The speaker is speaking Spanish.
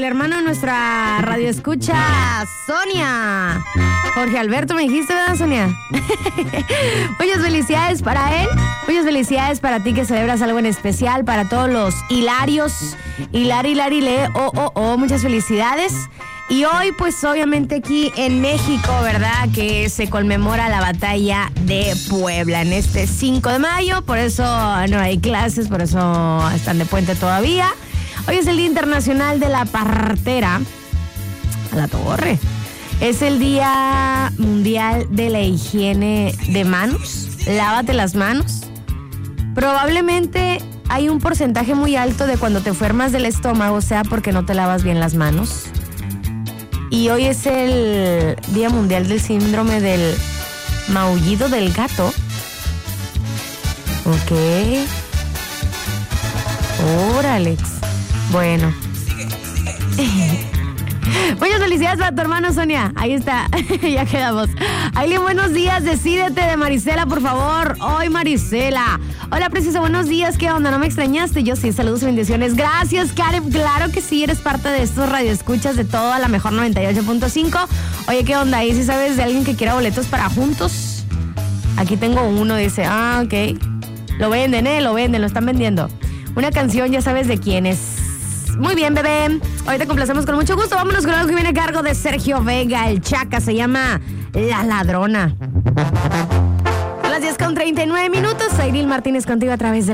el hermano de nuestra radio escucha, Sonia. Jorge Alberto, me dijiste, ¿verdad, Sonia? Muchas felicidades para él. Muchas felicidades para ti que celebras algo en especial. Para todos los hilarios. Hilari, muchas felicidades. Y hoy, pues obviamente aquí en México, ¿verdad? Que se conmemora la batalla de Puebla en este 5 de mayo. Por eso no hay clases, por eso están de puente todavía. Hoy es el Día Internacional de la Partera. A la torre. Es el Día Mundial de la Higiene de Manos. Lávate las manos. Probablemente hay un porcentaje muy alto de cuando te enfermas del estómago, sea porque no te lavas bien las manos. Y hoy es el Día Mundial del Síndrome del Maullido del Gato. Ok. Órale. Bueno. Muchas felicidades para tu hermano, Sonia. Ahí está, ya quedamos. Aileen, buenos días, decídete de Marisela, por favor. Hoy, Marisela. Hola, preciosa, buenos días. ¿Qué onda? ¿No me extrañaste? Yo sí, saludos y bendiciones. Gracias, Karen. Claro que sí, eres parte de estos radioescuchas de todo a la mejor 98.5. Oye, ¿qué onda? ¿Y si sabes de alguien que quiera boletos para juntos? Aquí tengo uno, dice, ok. Lo venden, lo están vendiendo. Una canción, ya sabes de quién es. Muy bien, bebé. Hoy te complacemos con mucho gusto. Vámonos con algo que viene a cargo de Sergio Vega, el Chaca. Se llama La Ladrona. Son las 10:39. Aileen Martínez contigo a través de